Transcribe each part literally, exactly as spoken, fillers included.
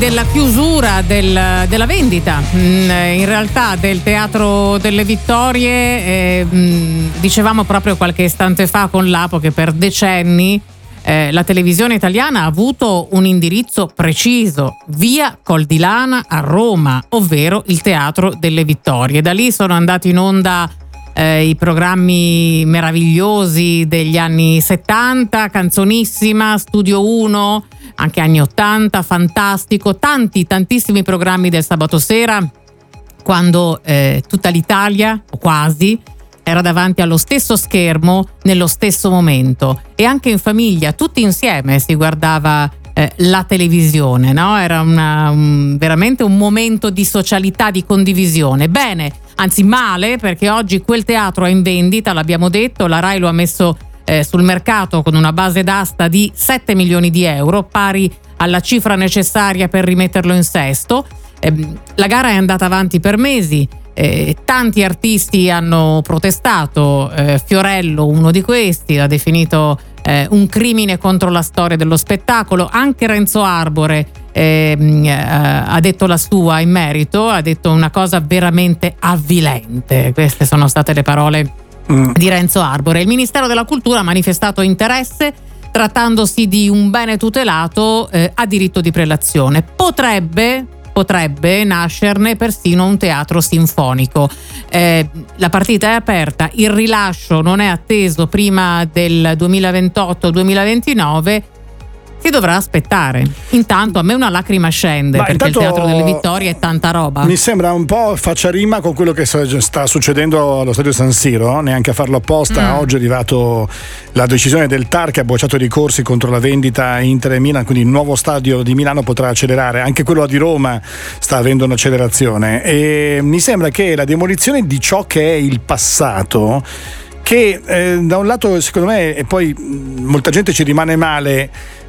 della chiusura del, della vendita mh, in realtà del Teatro delle Vittorie. eh, mh, dicevamo proprio qualche istante fa con Lapo che per decenni eh, la televisione italiana ha avuto un indirizzo preciso: via Col di Lana a Roma, ovvero il Teatro delle Vittorie. Da lì sono andati in onda Eh, i programmi meravigliosi degli anni settanta, Canzonissima, Studio uno, anche anni ottanta, Fantastico, tanti tantissimi programmi del sabato sera, quando eh, tutta l'Italia, o quasi, era davanti allo stesso schermo nello stesso momento, e anche in famiglia, tutti insieme si guardava eh, la televisione, no? Era una, un, veramente un momento di socialità, di condivisione. Bene, anzi male, perché oggi quel teatro è in vendita, l'abbiamo detto, la Rai lo ha messo eh, sul mercato con una base d'asta di sette milioni di euro, pari alla cifra necessaria per rimetterlo in sesto. Eh, la gara è andata avanti per mesi, eh, tanti artisti hanno protestato, eh, Fiorello uno di questi, l'ha definito eh, un crimine contro la storia dello spettacolo. Anche Renzo Arbore Eh, eh, ha detto la sua in merito, ha detto una cosa veramente avvilente. Queste sono state le parole mm. di Renzo Arbore. Il Ministero della Cultura ha manifestato interesse, trattandosi di un bene tutelato eh, a diritto di prelazione. Potrebbe potrebbe nascerne persino un teatro sinfonico. Eh, la partita è aperta, il rilascio non è atteso prima del duemilaventotto duemilaventinove. Si dovrà aspettare. Intanto a me una lacrima scende, Ma perché il Teatro delle Vittorie è tanta roba. Mi sembra un po' faccia rima con quello che sta succedendo allo stadio San Siro, neanche a farlo apposta. Mm. Oggi è arrivato la decisione del T A R che ha bocciato i ricorsi contro la vendita Inter e Milan, quindi il nuovo stadio di Milano potrà accelerare. Anche quello di Roma sta avendo un'accelerazione, e mi sembra che la demolizione di ciò che è il passato, che eh, da un lato secondo me, e poi molta gente ci rimane male,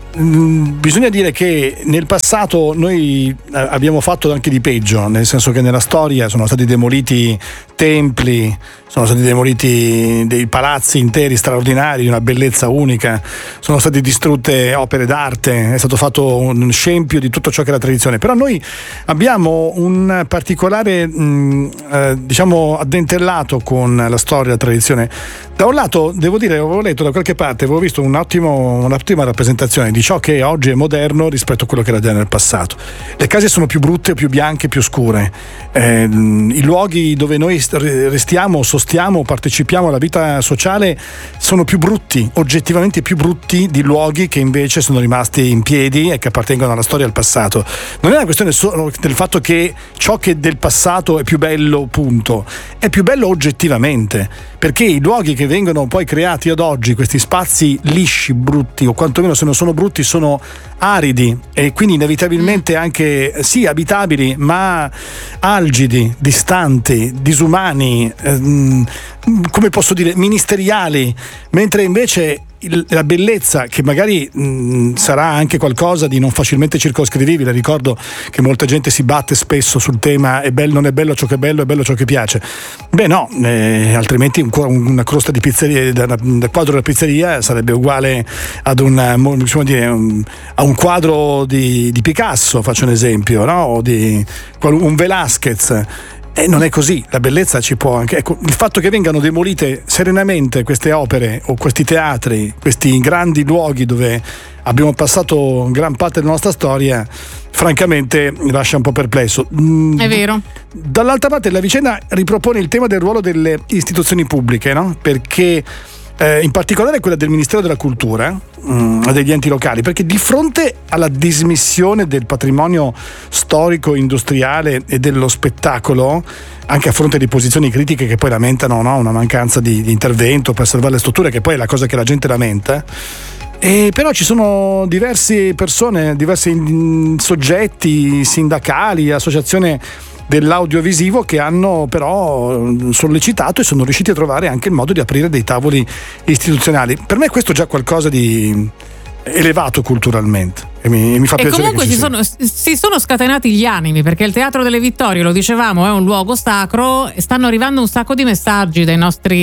bisogna dire che nel passato noi abbiamo fatto anche di peggio, nel senso che nella storia sono stati demoliti templi, sono stati demoliti dei palazzi interi straordinari di una bellezza unica, sono state distrutte opere d'arte, è stato fatto un scempio di tutto ciò che è la tradizione. Però noi abbiamo un particolare mh, eh, diciamo addentellato con la storia e la tradizione. Da un lato devo dire, avevo letto da qualche parte, avevo visto un ottimo, un'ottima rappresentazione di ciò che oggi è moderno rispetto a quello che era già nel passato. Le case sono più brutte, più bianche, più scure, eh, i luoghi dove noi restiamo, sostiamo, partecipiamo alla vita sociale sono più brutti, oggettivamente più brutti di luoghi che invece sono rimasti in piedi e che appartengono alla storia e al passato. Non è una questione solo del fatto che ciò che del passato è più bello, punto, è più bello oggettivamente, perché i luoghi che vengono poi creati ad oggi, questi spazi lisci, brutti, o quantomeno se non sono brutti sono aridi e quindi inevitabilmente anche sì abitabili, ma algidi, distanti, disumani, ehm, come posso dire, ministeriali, mentre invece il, la bellezza, che magari mh, sarà anche qualcosa di non facilmente circoscrivibile. Ricordo che molta gente si batte spesso sul tema è bello, non è bello ciò che è bello, è bello ciò che piace. Beh no, eh, altrimenti un, una crosta di pizzeria, da, da quadro della pizzeria sarebbe uguale ad un, come dire, un, a un quadro di, di Picasso, faccio un esempio, no? O di un Velázquez. E non è così, la bellezza ci può anche, ecco, il fatto che vengano demolite serenamente queste opere o questi teatri, questi grandi luoghi dove abbiamo passato gran parte della nostra storia, francamente mi lascia un po' perplesso. È vero. Dall'altra parte la vicenda ripropone il tema del ruolo delle istituzioni pubbliche, no? Perché Eh, in particolare quella del Ministero della Cultura e eh, degli enti locali, perché di fronte alla dismissione del patrimonio storico, industriale e dello spettacolo, anche a fronte di posizioni critiche che poi lamentano, no, una mancanza di, di intervento per salvare le strutture, che poi è la cosa che la gente lamenta. E però ci sono diverse persone, diversi soggetti sindacali, associazioni dell'audiovisivo che hanno però sollecitato e sono riusciti a trovare anche il modo di aprire dei tavoli istituzionali. Per me questo è già qualcosa di elevato culturalmente e mi, mi fa e piacere. Comunque che ci si, sono, si sono scatenati gli animi, perché il Teatro delle Vittorie, lo dicevamo, è un luogo sacro e stanno arrivando un sacco di messaggi dai nostri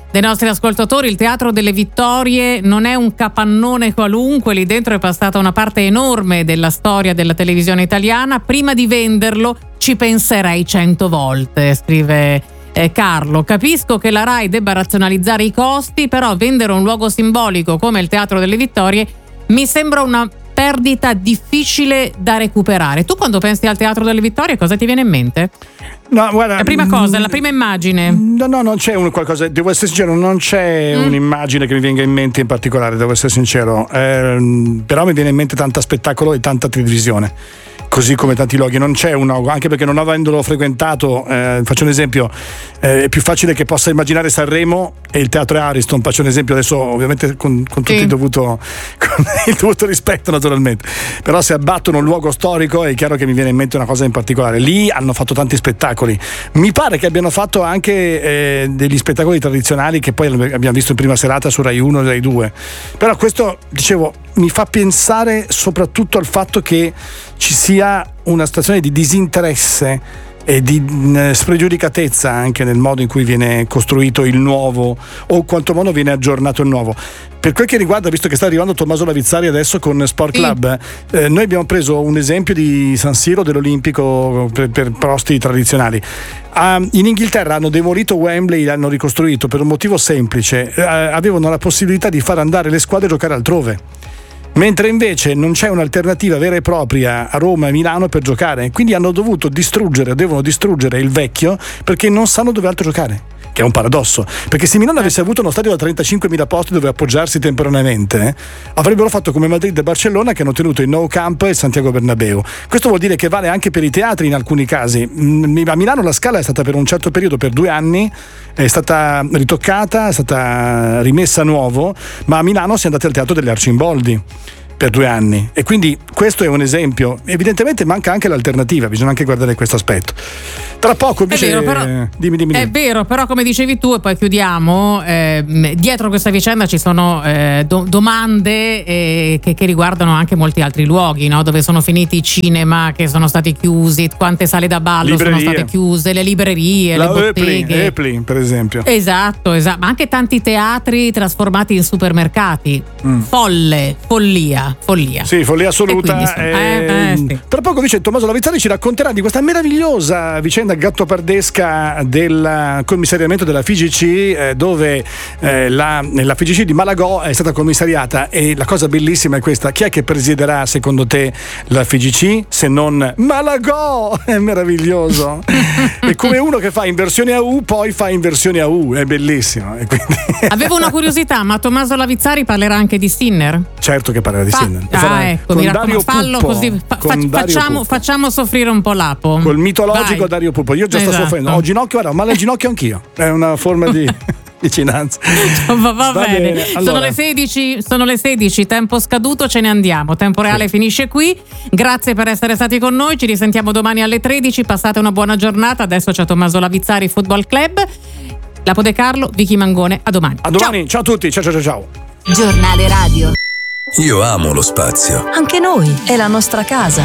dei nostri ascoltatori, il Teatro delle Vittorie non è un capannone qualunque, lì dentro è passata una parte enorme della storia della televisione italiana, prima di venderlo ci penserei cento volte, scrive eh, Carlo. Capisco che la Rai debba razionalizzare i costi, però vendere un luogo simbolico come il Teatro delle Vittorie mi sembra una perdita difficile da recuperare. Tu quando pensi al Teatro delle Vittorie cosa ti viene in mente? No, guarda, la prima cosa, la prima immagine. No, no, non c'è un qualcosa, devo essere sincero, non c'è mm. un'immagine che mi venga in mente in particolare, devo essere sincero. Eh, però mi viene in mente tanta spettacolo e tanta televisione. Così come tanti luoghi, non c'è uno, anche perché non avendolo frequentato, eh, faccio un esempio, eh, è più facile che possa immaginare Sanremo e il Teatro Ariston, faccio un esempio adesso ovviamente con, con tutto sì. il, dovuto, con il dovuto rispetto naturalmente, però se abbattono un luogo storico è chiaro che mi viene in mente una cosa in particolare. Lì hanno fatto tanti spettacoli, mi pare che abbiano fatto anche eh, degli spettacoli tradizionali che poi abbiamo visto in prima serata su Rai uno e Rai due, però questo, dicevo, mi fa pensare soprattutto al fatto che ci sia una situazione di disinteresse e di mh, spregiudicatezza anche nel modo in cui viene costruito il nuovo, o quanto modo viene aggiornato il nuovo. Per quel che riguarda, visto che sta arrivando Tommaso Lavizzari adesso con Sport Club, sì. eh, noi abbiamo preso un esempio di San Siro dell'Olimpico per, per posti tradizionali. Um, in Inghilterra hanno demolito Wembley, l'hanno ricostruito per un motivo semplice, eh, avevano la possibilità di far andare le squadre a giocare altrove. Mentre invece non c'è un'alternativa vera e propria a Roma e Milano per giocare, quindi hanno dovuto distruggere, devono distruggere il vecchio perché non sanno dove altro giocare, che è un paradosso, perché se Milano avesse avuto uno stadio da trentacinquemila posti dove appoggiarsi temporaneamente, eh, avrebbero fatto come Madrid e Barcellona, che hanno tenuto il Nou Camp e il Santiago Bernabéu. Questo vuol dire che vale anche per i teatri in alcuni casi. A Milano la Scala è stata per un certo periodo, per due anni, è stata ritoccata, è stata rimessa a nuovo, ma a Milano si è andati al Teatro delle Arcimboldi per due anni, e quindi questo è un esempio. Evidentemente manca anche l'alternativa, bisogna anche guardare questo aspetto. Tra poco invece, è vero, però, dimmi, dimmi, dimmi. È vero, però come dicevi tu, e poi chiudiamo, eh, dietro questa vicenda ci sono eh, do- domande eh, che, che riguardano anche molti altri luoghi, no? Dove sono finiti i cinema che sono stati chiusi, quante sale da ballo librerie. Sono state chiuse, le librerie, la le botteghe, Epli, per esempio. Esatto, esatto, ma anche tanti teatri trasformati in supermercati. Mm. Folle, follia. Follia. Sì, follia assoluta. E eh, eh, sì. Tra poco invece Tommaso Lavizzari ci racconterà di questa meravigliosa vicenda gattopardesca del commissariamento della F I G C, eh, dove eh, la, la F I G C di Malagò è stata commissariata, e la cosa bellissima è questa: chi è che presiederà secondo te la F I G C se non Malagò? È meraviglioso. È come uno che fa in versione A U poi fa in versione A U, è bellissimo. E quindi... Avevo una curiosità, ma Tommaso Lavizzari parlerà anche di Sinner? Certo che parlerà di Sinner. Ah, ecco, mi raccomando, fallo Puppo, così fa, facciamo, facciamo soffrire un po' l'Apo. Col mitologico Vai. Dario Puppo. Io già esatto. sto soffrendo. Ho ginocchio, guarda, ma le ginocchio anch'io. È una forma di vicinanza. Va, va, va bene. bene. Allora. Sono le sedici, sono le sedici, tempo scaduto, ce ne andiamo. Tempo reale sì. finisce qui. Grazie per essere stati con noi. Ci risentiamo domani alle tredici. Passate una buona giornata. Adesso c'è Tommaso Lavizzari Football Club. Lapo De Carlo, Vicky Mangone. A domani. A domani. Ciao, ciao a tutti. Ciao ciao ciao ciao. Giornale radio. Io amo lo spazio. Anche noi, è la nostra casa.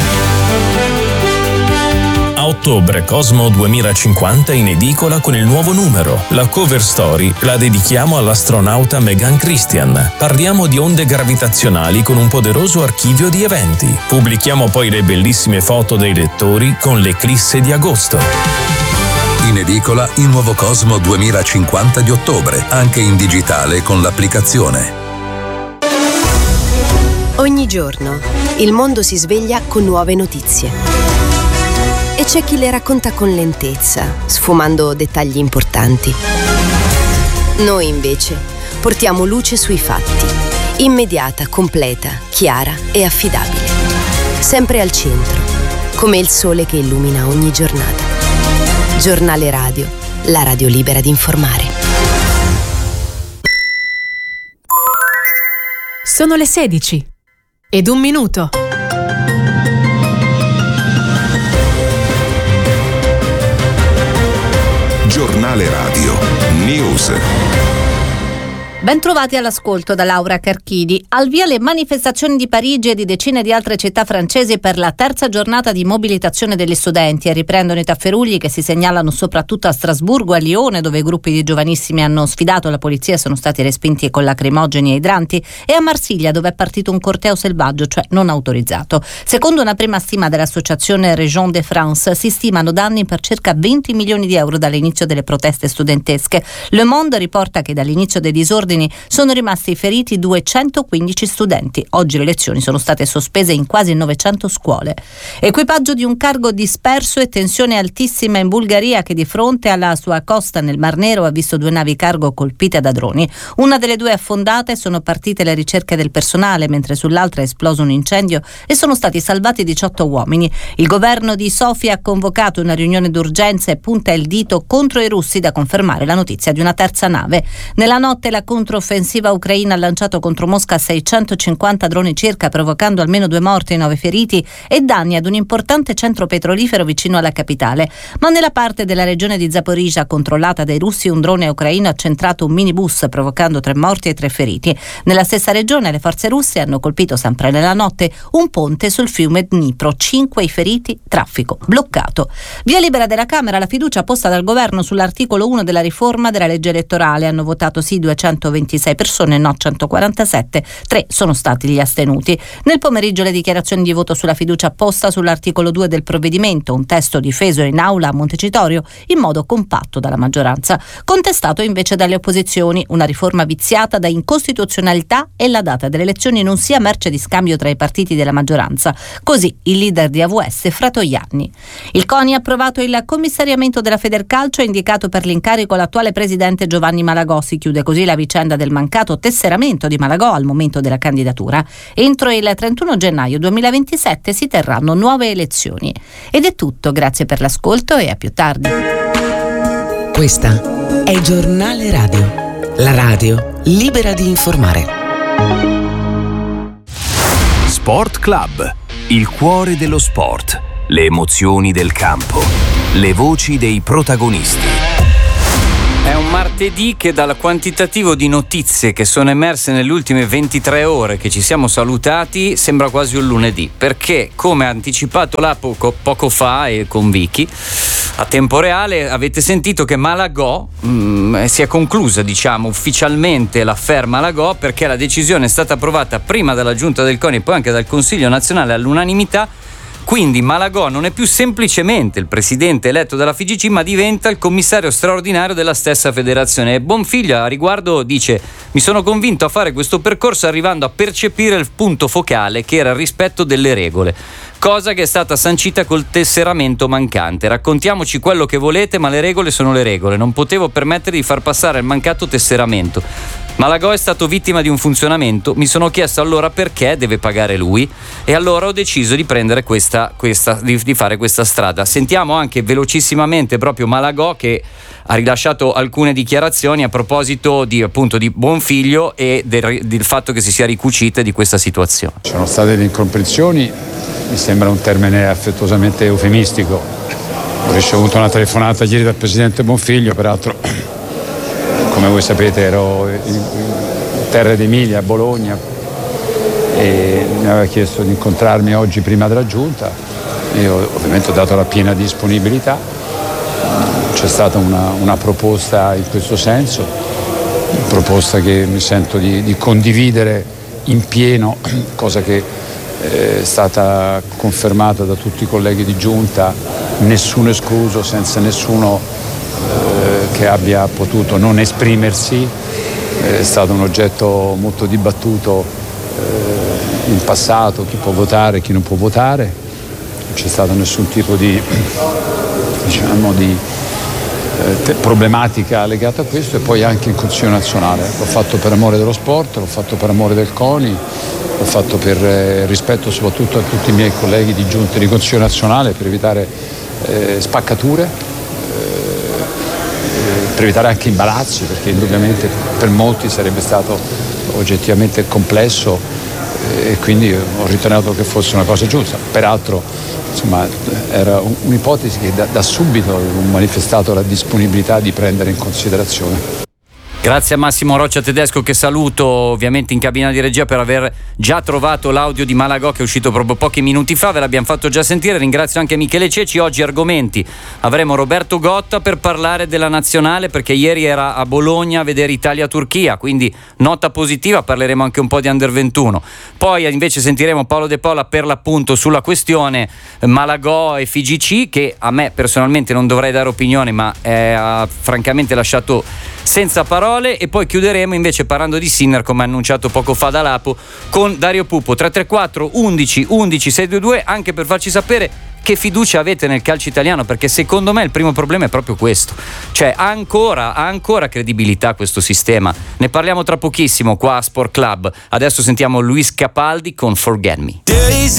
A ottobre Cosmo duemilacinquanta in edicola con il nuovo numero. La cover story la dedichiamo all'astronauta Megan Christian. Parliamo di onde gravitazionali con un poderoso archivio di eventi. Pubblichiamo poi le bellissime foto dei lettori con l'eclisse di agosto. In edicola il nuovo Cosmo duemilacinquanta di ottobre, anche in digitale con l'applicazione. Ogni giorno il mondo si sveglia con nuove notizie. E c'è chi le racconta con lentezza, sfumando dettagli importanti. Noi invece portiamo luce sui fatti, immediata, completa, chiara e affidabile. Sempre al centro, come il sole che illumina ogni giornata. Giornale radio, la radio libera di informare. Sono le sedici ed un minuto. Giornale radio News. Bentrovati all'ascolto da Laura Carchidi. Al via le manifestazioni di Parigi e di decine di altre città francesi per la terza giornata di mobilitazione degli studenti, e riprendono i tafferugli che si segnalano soprattutto a Strasburgo e a Lione, dove gruppi di giovanissimi hanno sfidato la polizia e sono stati respinti con lacrimogeni e idranti, e a Marsiglia, dove è partito un corteo selvaggio, cioè non autorizzato. Secondo una prima stima dell'associazione Région de France, si stimano danni per circa venti milioni di euro dall'inizio delle proteste studentesche. Le Monde riporta che dall'inizio dei disordini sono rimasti feriti duecentoquindici studenti. Oggi le lezioni sono state sospese in quasi novecento scuole. Equipaggio di un cargo disperso e tensione altissima in Bulgaria, che di fronte alla sua costa nel Mar Nero ha visto due navi cargo colpite da droni. Una delle due affondate, sono partite le ricerche del personale, mentre sull'altra è esploso un incendio e sono stati salvati diciotto uomini. Il governo di Sofia ha convocato una riunione d'urgenza e punta il dito contro i russi, da confermare la notizia di una terza nave. Nella notte la controffensiva ucraina ha lanciato contro Mosca seicentocinquanta droni circa, provocando almeno due morti e nove feriti e danni ad un importante centro petrolifero vicino alla capitale. Ma nella parte della regione di Zaporizhzhia controllata dai russi, un drone ucraino ha centrato un minibus, provocando tre morti e tre feriti. Nella stessa regione le forze russe hanno colpito sempre nella notte un ponte sul fiume Dnipro. Cinque i feriti, traffico bloccato. Via libera della Camera la fiducia posta dal governo sull'articolo uno della riforma della legge elettorale. Hanno votato sì duecentoventisei persone, no centoquarantasette, tre sono stati gli astenuti. Nel pomeriggio le dichiarazioni di voto sulla fiducia posta sull'articolo due del provvedimento, un testo difeso in aula a Montecitorio in modo compatto dalla maggioranza, contestato invece dalle opposizioni, una riforma viziata da incostituzionalità e la data delle elezioni non sia merce di scambio tra i partiti della maggioranza. Così il leader di A V S Fratoianni. Il CONI ha approvato il commissariamento della Federcalcio e ha indicato per l'incarico l'attuale presidente Giovanni Malagò. Si chiude così la vicenda del mancato tesseramento di Malagò al momento della candidatura. Entro il trentuno gennaio duemilaventisette si terranno nuove elezioni. Ed è tutto, grazie per l'ascolto e a più tardi. Questa è Giornale Radio, la radio libera di informare. Sport Club, il cuore dello sport, le emozioni del campo, le voci dei protagonisti. È un martedì che, dal quantitativo di notizie che sono emerse nelle ultime ventitré ore che ci siamo salutati, sembra quasi un lunedì, perché, come ha anticipato là poco, poco fa e con Vicky, a tempo reale avete sentito che Malagò mh, si è conclusa, diciamo, ufficialmente l'affaire Malagò, perché la decisione è stata approvata prima dalla giunta del CONI e poi anche dal Consiglio nazionale all'unanimità. Quindi Malagò non è più semplicemente il presidente eletto dalla F I G C, ma diventa il commissario straordinario della stessa federazione. E Bonfiglio a riguardo dice: mi sono convinto a fare questo percorso arrivando a percepire il punto focale, che era il rispetto delle regole, cosa che è stata sancita col tesseramento mancante. Raccontiamoci quello che volete, ma le regole sono le regole. Non potevo permettere di far passare il mancato tesseramento. Malagò è stato vittima di un funzionamento, mi sono chiesto allora perché deve pagare lui, e allora ho deciso di prendere questa, questa di, di fare questa strada. Sentiamo anche velocissimamente proprio Malagò, che ha rilasciato alcune dichiarazioni a proposito di, appunto, di Bonfiglio e del, del fatto che si sia ricucita di questa situazione. Ci sono state delle incomprensioni, mi sembra un termine affettuosamente eufemistico. Ho ricevuto una telefonata ieri dal presidente Bonfiglio, peraltro come voi sapete ero in terra d'Emilia, a Bologna, e mi aveva chiesto di incontrarmi oggi prima della giunta. Io ovviamente ho dato la piena disponibilità, c'è stata una, una proposta in questo senso, una proposta che mi sento di, di condividere in pieno, cosa che è stata confermata da tutti i colleghi di giunta, nessuno escluso, senza nessuno che abbia potuto non esprimersi. È stato un oggetto molto dibattuto eh, in passato, chi può votare, chi non può votare. Non c'è stato nessun tipo di, diciamo, di eh, problematica legata a questo, e poi anche in Consiglio nazionale. L'ho fatto per amore dello sport, l'ho fatto per amore del CONI, l'ho fatto per eh, rispetto soprattutto a tutti i miei colleghi di giunta di Consiglio nazionale, per evitare eh, spaccature, per evitare anche imbarazzi, perché indubbiamente per molti sarebbe stato oggettivamente complesso, e quindi ho ritenuto che fosse una cosa giusta. Peraltro, insomma, era un'ipotesi che da, da subito ho manifestato la disponibilità di prendere in considerazione. Grazie a Massimo Roccia Tedesco, che saluto ovviamente in cabina di regia per aver già trovato l'audio di Malagò che è uscito proprio pochi minuti fa, ve l'abbiamo fatto già sentire. Ringrazio anche Michele Ceci. Oggi argomenti: avremo Roberto Gotta per parlare della nazionale, perché ieri era a Bologna a vedere Italia-Turchia, quindi nota positiva, parleremo anche un po' di Under ventuno. Poi invece sentiremo Paolo De Paola per l'appunto sulla questione Malagò e F I G C, che a me personalmente non dovrei dare opinione, ma eh, ha francamente lasciato senza parole. E poi chiuderemo invece parlando di Sinner, come annunciato poco fa da Lapo, con Dario Pupo. Tre tre quattro undici undici sei due due, anche per farci sapere che fiducia avete nel calcio italiano, perché secondo me il primo problema è proprio questo, cioè ha ancora, ha ancora credibilità questo sistema. Ne parliamo tra pochissimo qua a Sport Club. Adesso sentiamo Luis Capaldi con Forget Me.